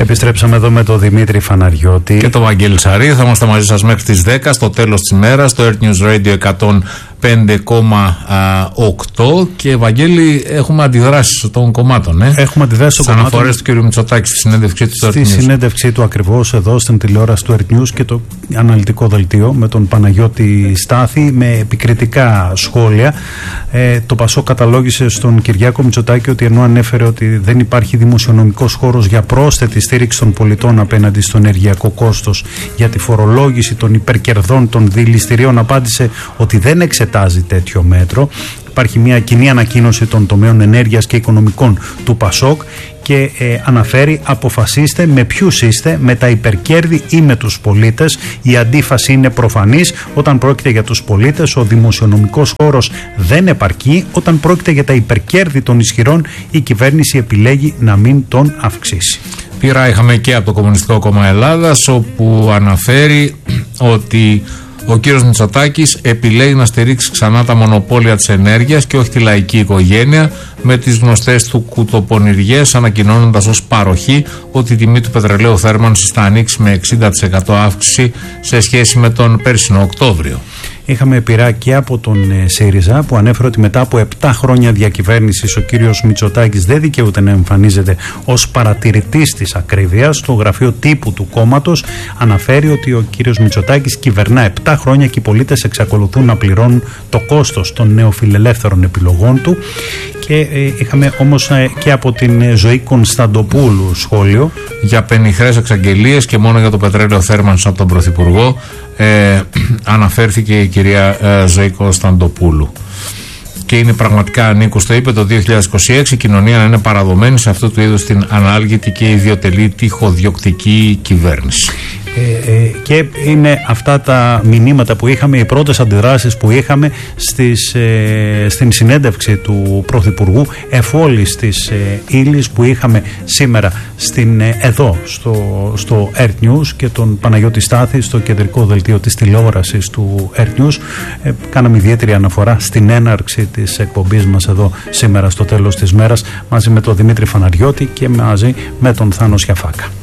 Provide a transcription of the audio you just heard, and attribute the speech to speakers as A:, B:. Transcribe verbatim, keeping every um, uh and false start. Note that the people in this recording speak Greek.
A: Επιστρέψαμε εδώ με τον Δημήτρη Φαναριώτη
B: και τον Βαγγέλη Σαρή. Θα είμαστε μαζί σας μέχρι τις δέκα στο τέλος της ημέρας στο Earth News Radio εκατόν πέντε κόμμα οκτώ. Και Βαγγέλη, έχουμε αντιδράσεις των κομμάτων. Ε?
A: Έχουμε αντιδράσεις των κομμάτων.
B: Αναφορές του κ. Μητσοτάκη στη συνέντευξή του στο
A: Στη
B: Earth News.
A: Στη συνέντευξή του ακριβώς εδώ στην τηλεόραση του Earth News και το αναλυτικό δελτίο με τον Παναγιώτη Στάθη με επικριτικά σχόλια. Ε, το Πασόκ καταλόγησε στον Κυριάκο Μητσοτάκη ότι ενώ ανέφερε ότι δεν υπάρχει δημοσιονομικός χώρος για πρόσθετη στήριξη των πολιτών απέναντι στο ενεργειακό κόστος, για τη φορολόγηση των υπερκερδών των δηληστηρίων, απάντησε ότι δεν εξετάζει τέτοιο μέτρο. Υπάρχει μια κοινή ανακοίνωση των τομέων ενέργειας και οικονομικών του Πασόκ και ε, αναφέρει: αποφασίστε με ποιους είστε, με τα υπερκέρδη ή με τους πολίτες. Η αντίφαση είναι προφανής. Όταν πρόκειται για τους πολίτες, ο δημοσιονομικός χώρος δεν επαρκεί. Όταν πρόκειται για τα υπερκέρδη των ισχυρών, η κυβέρνηση επιλέγει να μην τον αυξήσει.
B: Πειρά είχαμε και από το Κομμουνιστικό Κόμμα Ελλάδας, όπου αναφέρει ότι ο κύριος Μητσοτάκης επιλέγει να στηρίξει ξανά τα μονοπόλια της ενέργειας και όχι τη λαϊκή οικογένεια, με τις γνωστές του κουτοπονηριές, ανακοινώνοντας ως παροχή ότι η τιμή του πετρελαίου θέρμανσης θα ανοίξει με εξήντα τοις εκατό αύξηση σε σχέση με τον πέρσινο Οκτώβριο.
A: Είχαμε πειρά και από τον ε, ΣΥΡΙΖΑ, που ανέφερε ότι μετά από επτά χρόνια διακυβέρνησης ο κύριος Μητσοτάκης δεν δικαιούται να εμφανίζεται ως παρατηρητής της ακρίβειας. Το γραφείο τύπου του κόμματος αναφέρει ότι ο κύριος Μητσοτάκης κυβερνά επτά χρόνια και οι πολίτες εξακολουθούν να πληρώνουν το κόστος των νεοφιλελεύθερων επιλογών του. Και ε, είχαμε όμως ε, και από την ε, Ζωή Κωνσταντοπούλου σχόλιο
B: για πενιχρές εξαγγελίες και μόνο για το πετρέλαιο θέρμανσης από τον Πρωθυπουργό. Ε, αναφέρθηκε η κυρία ε, Ζωή Κωνσταντοπούλου και είναι πραγματικά ανήκουστο. Είπε το δύο χιλιάδες είκοσι έξι η κοινωνία να είναι παραδομένη σε αυτού του είδους την ανάλγητη και ιδιωτελή τυχοδιοκτική κυβέρνηση.
A: Ε, ε, και είναι αυτά τα μηνύματα που είχαμε, οι πρώτες αντιδράσεις που είχαμε στις, ε, στην συνέντευξη του Πρωθυπουργού εφόλης της ε, ύλης που είχαμε σήμερα στην, ε, εδώ στο, στο Earth News και τον Παναγιώτη Στάθη στο κεντρικό δελτίο της τηλεόρασης του Earth News. Ε, κάναμε ιδιαίτερη αναφορά στην έναρξη της εκπομπής μας εδώ σήμερα στο τέλος της μέρας μαζί με τον Δημήτρη Φαναριώτη και μαζί με τον Θάνο Σιαφάκα.